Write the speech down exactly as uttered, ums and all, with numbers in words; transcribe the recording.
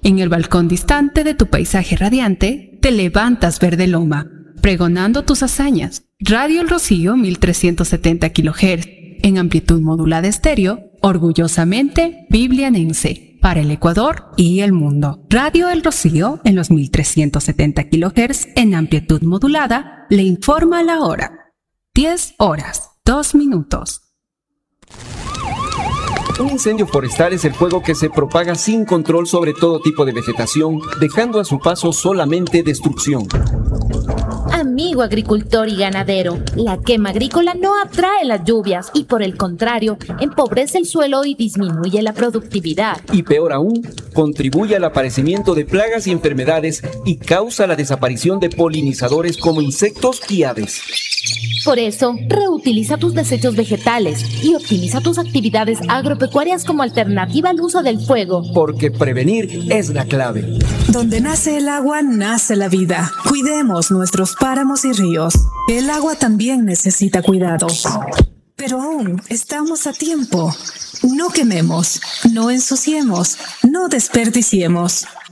En el balcón distante de tu paisaje radiante, te levantas verde loma, pregonando tus hazañas. Radio El Rocío mil trescientos setenta kilohertz, en amplitud modulada estéreo, orgullosamente biblianense, para el Ecuador y el mundo. Radio El Rocío, en los mil trescientos setenta kilohertz, en amplitud modulada, le informa la hora. diez horas, dos minutos. Un incendio forestal es el fuego que se propaga sin control sobre todo tipo de vegetación, dejando a su paso solamente destrucción. Amigo agricultor y ganadero, la quema agrícola no atrae las lluvias y, por el contrario, empobrece el suelo y disminuye la productividad. Y peor aún, contribuye al aparecimiento de plagas y enfermedades y causa la desaparición de polinizadores como insectos y aves. Por eso, reutiliza tus desechos vegetales y optimiza tus actividades agropecuarias como alternativa al uso del fuego. Porque prevenir es la clave. Donde nace el agua, nace la vida. Cuidemos nuestros páramos y ríos. El agua también necesita cuidado. Pero aún estamos a tiempo. No quememos, no ensuciemos, no desperdiciemos.